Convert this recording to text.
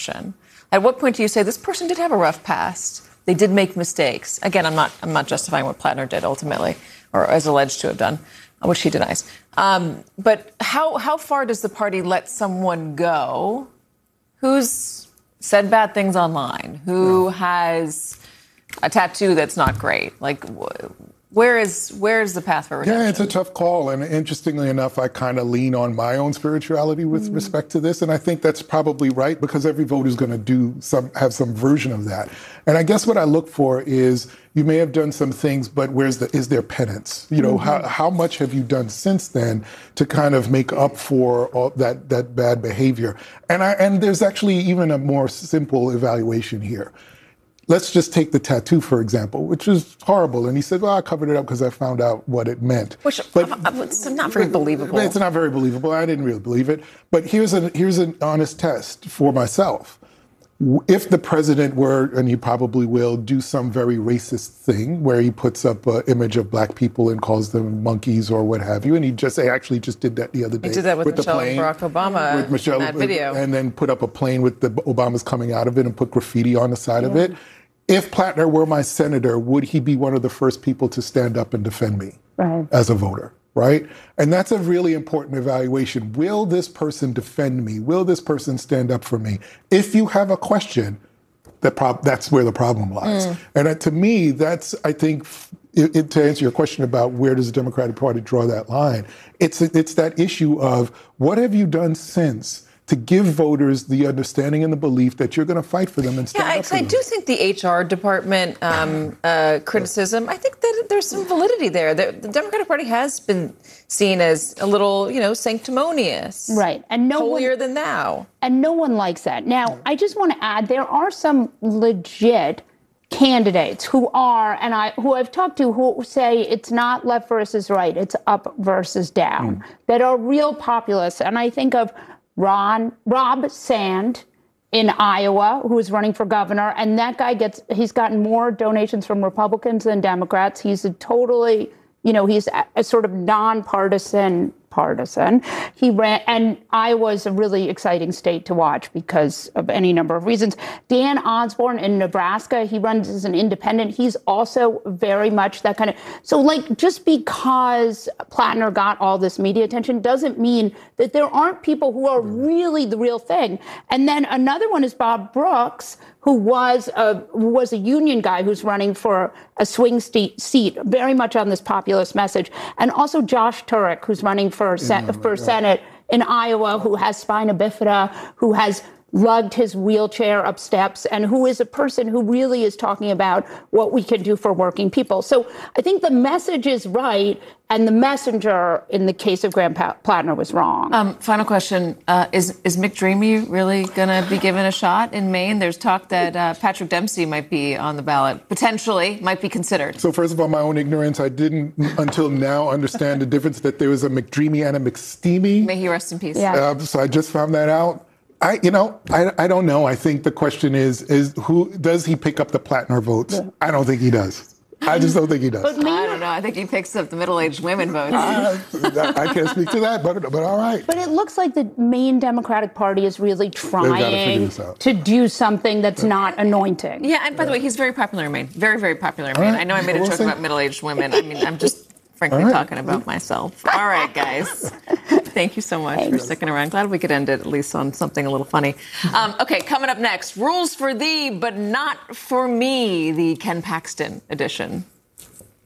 election? At what point do you say this person did have a rough past? They did make mistakes. Again, I'm not justifying what Plattner did ultimately, or is alleged to have done, which he denies. But how far does the party let someone go who's said bad things online, who has a tattoo that's not great? Like, where's the path for redemption? Yeah, it's a tough call. And interestingly enough, I kind of lean on my own spirituality with respect to this. And I think that's probably right, because every voter is going to have some version of that. And I guess what I look for is, you may have done some things, but is there penance? You know, how much have you done since then to kind of make up for all that bad behavior? And there's actually even a more simple evaluation here. Let's just take the tattoo, for example, which is horrible. And he said, well, I covered it up because I found out what it meant. But it's not very believable. It's not very believable. I didn't really believe it. But here's an honest test for myself. If the president were, and he probably will, do some very racist thing where he puts up an image of black people and calls them monkeys or what have you, and he just actually just did that the other day. He did that with Michelle the plane, and Barack Obama with Michelle, in that video. And then put up a plane with the Obamas coming out of it and put graffiti on the side of it. If Plattner were my senator, would he be one of the first people to stand up and defend me as a voter? Right? And that's a really important evaluation. Will this person defend me? Will this person stand up for me? If you have a question, that's where the problem lies. And to me, that's, I think, to answer your question about where does the Democratic Party draw that line, it's that issue of what have you done since to give voters the understanding and the belief that you're going to fight for them and stand up for them. I do think the HR department criticism, I think that there's some validity there. The Democratic Party has been seen as a little, sanctimonious. Right. And holier than thou. And no one likes that. Now, I just want to add, there are some legit candidates who I've talked to who say it's not left versus right, it's up versus down, that are real populists. And I think of Rob Sand in Iowa, who is running for governor, and that guy he's gotten more donations from Republicans than Democrats. He's he's a sort of nonpartisan. He ran, and Iowa's a really exciting state to watch because of any number of reasons. Dan Osborne in Nebraska, he runs as an independent. He's also very much that kind of, so just because Plattner got all this media attention doesn't mean that there aren't people who are really the real thing. And then another one is Bob Brooks, who was a union guy who's running for a swing seat, very much on this populist message. And also Josh Turek, who's running for Senate in Iowa, who has spina bifida, who has lugged his wheelchair up steps, and who is a person who really is talking about what we can do for working people. So I think the message is right, and the messenger in the case of Graham Plattner was wrong. Final question. Is McDreamy really going to be given a shot in Maine? There's talk that Patrick Dempsey might be on the ballot, potentially, might be considered. So first of all, my own ignorance, I didn't until now understand the difference that there was a McDreamy and a McSteamy. May he rest in peace. Yeah. So I just found that out. I don't know. I think the question is who does he pick up the Plattner votes? Yeah. I don't think he does. I just don't think he does. I don't know. I think he picks up the middle-aged women votes. I can't speak to that, but all right. But it looks like the Maine Democratic Party is really trying to do something that's not anointing. Yeah, and by the way, he's very popular in Maine. Very, very popular in Maine. Right. I know I made a joke about middle-aged women. I mean, I'm just frankly talking about myself. All right, guys. Thank you so much for sticking around. Glad we could end it at least on something a little funny. Okay, coming up next, rules for thee, but not for me, the Ken Paxton edition.